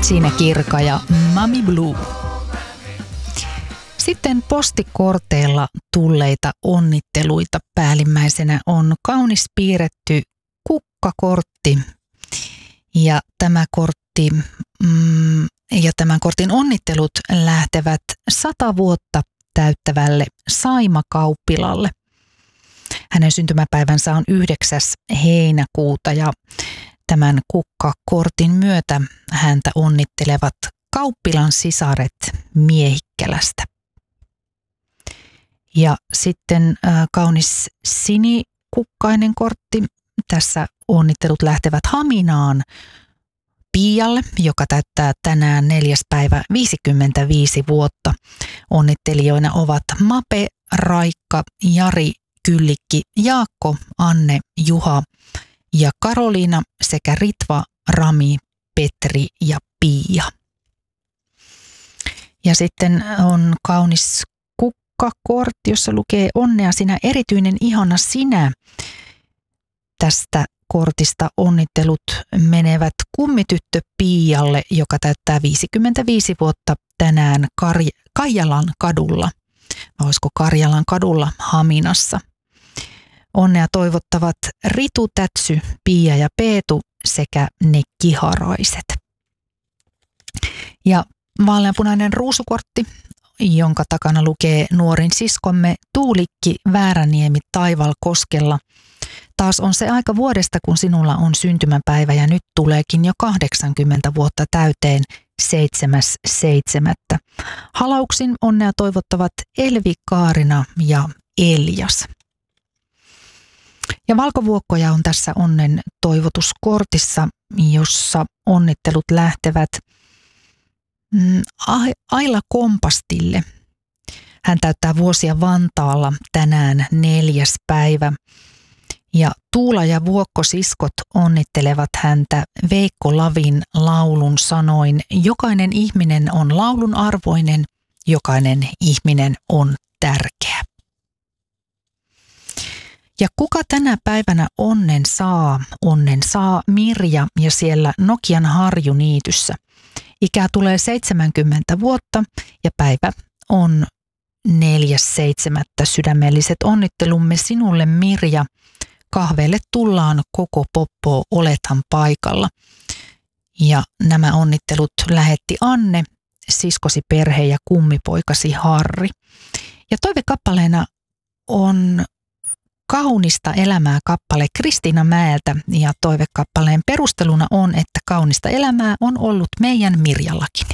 Siinä Kirka ja Mami Blue. Sitten postikorteilla tulleita onnitteluita päällimmäisenä on kaunis piirretty kukkakortti. Ja tämä kortti ja tämän kortin onnittelut lähtevät 100 vuotta täyttävälle Saima Kauppilalle. Hänen syntymäpäivänsä on 9. heinäkuuta ja tämän kukkakortin myötä häntä onnittelevat Kauppilan sisaret Miehikkälästä. Ja sitten kaunis sinikukkainen kortti. Tässä onnittelut lähtevät Haminaan Piialle, joka täyttää tänään 4. päivä 55 vuotta. Onnittelijoina ovat Mape, Raikka, Jari, Kyllikki, Jaakko, Anne, Juha ja Karoliina sekä Ritva, Rami, Petri ja Pia. Ja sitten on kaunis kukkakortti, jossa lukee onnea sinä erityinen ihana sinä. Tästä kortista onnittelut menevät kummityttö Piialle, joka täyttää 55 vuotta tänään Kaijalan kadulla. Vai olisiko Karjalan kadulla Haminassa. Onnea toivottavat Ritu, Tätsy, Pia ja Peetu sekä ne kiharaiset. Ja vaaleanpunainen ruusukortti, jonka takana lukee nuorin siskomme Tuulikki Vääräniemi Taivalkoskella. Taas on se aika vuodesta, kun sinulla on syntymäpäivä ja nyt tuleekin jo 80 vuotta täyteen 7.7. Halauksin onnea toivottavat Elvi, Kaarina ja Eljas. Ja valkovuokkoja on tässä onnen toivotuskortissa, jossa onnittelut lähtevät Aila Kompastille. Hän täyttää vuosia Vantaalla tänään 4. päivä. Ja Tuula ja Vuokko-siskot onnittelevat häntä Veikko Lavin laulun sanoin: jokainen ihminen on laulun arvoinen, jokainen ihminen on tärkeä. Ja kuka tänä päivänä onnen saa? Onnen saa Mirja ja siellä Nokian Harjuniityssä. Ikää tulee 70 vuotta ja päivä on 4.7. Sydämelliset onnittelumme sinulle, Mirja. Kahveille tullaan koko poppo, olethan paikalla. Ja nämä onnittelut lähetti Anne, siskosi perhe ja kummipoikasi Harri. Ja toivekappaleena on Kaunista elämää kappale Kristiina Mäeltä ja toivekappaleen perusteluna on, että kaunista elämää on ollut meidän Mirjallakin.